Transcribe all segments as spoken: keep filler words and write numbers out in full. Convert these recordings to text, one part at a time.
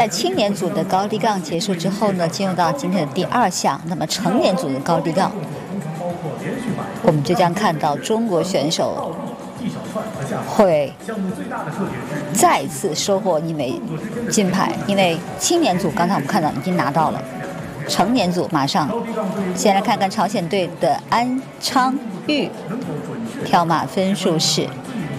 在青年组的高低杠结束之后呢，进入到今天的第二项，那么成年组的高低杠，我们就将看到中国选手会再次收获一枚金牌，因为青年组刚才我们看到已经拿到了，成年组马上。先来看看朝鲜队的安昌玉，跳马分数是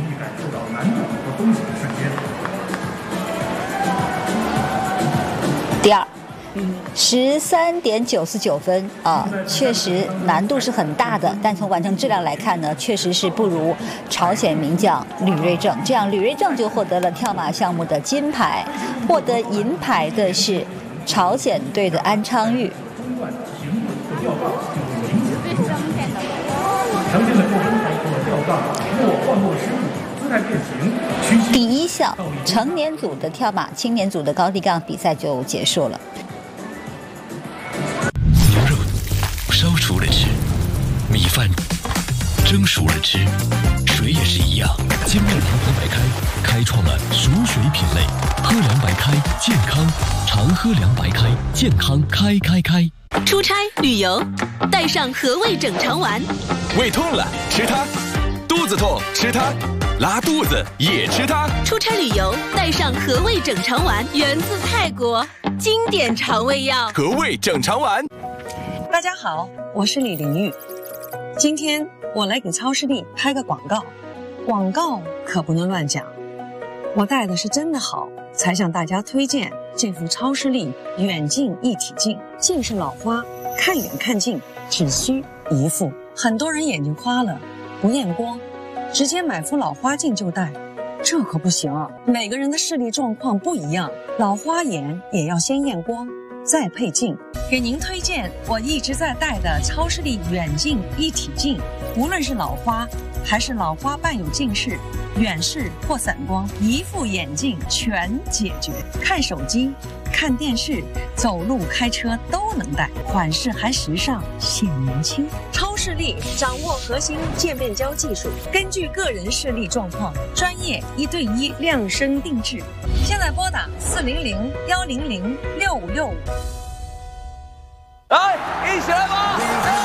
第二，十三点九四九分啊，确实难度是很大的，但从完成质量来看呢，确实是不如朝鲜名将吕瑞正。这样，吕瑞正就获得了跳马项目的金牌，获得银牌的是朝鲜队的安昌玉。第一项成年组的跳马、青年组的高低杠比赛就结束了。 牛肉烧熟了吃，米饭蒸熟了吃，水也是一样。金麦堂喝白开，开创了熟水品类。喝凉白开，健康，常喝凉白开，健康开开开。 出差旅游，带上和味整肠丸。 胃痛了吃它，肚子痛吃它，拉肚子也吃它。 出差旅游带上和味整肠丸，源自泰国，经典肠胃药。 和味整肠丸。 大家好，我是李玲玉。今天我来给超视力拍个广告，广告可不能乱讲。我戴的是真的好，才向大家推荐这副超视力远近一体镜。近视老花，看远看近只需一副。很多人眼睛花了不验光，直接买副老花镜就戴，这可不行啊！每个人的视力状况不一样，老花眼也要先验光再配镜。给您推荐我一直在戴的超视力远近一体镜，无论是老花还是老花伴有近视、远视或散光，一副眼镜全解决。看手机、看电视、走路、开车都能戴，款式还时尚显年轻。超视力掌握核心渐变焦技术，根据个人视力状况，专业一对一量身定制。现在拨打四零零幺零零六五六五。 来，一起来吧！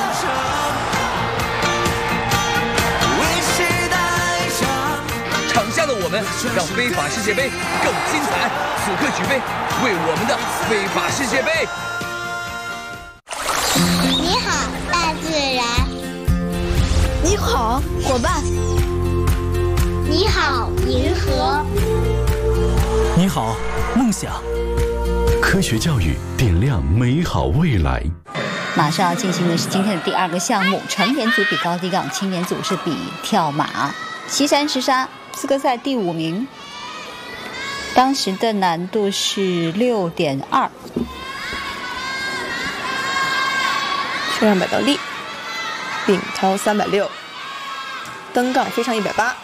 场下的我们让非法世界杯更精彩，此刻举杯，为我们的非法世界杯。 你好，大自然。 你好，伙伴。 你好，银河。 你好，梦想。 科学教育点亮美好未来。 马上要进行的是今天的第二个项目，成年组比高低杠，青年组是比跳马。西山石沙资格赛第五名，当时的难度是六点二。 车上摆倒立，并超三百六，登杠飞上一百八。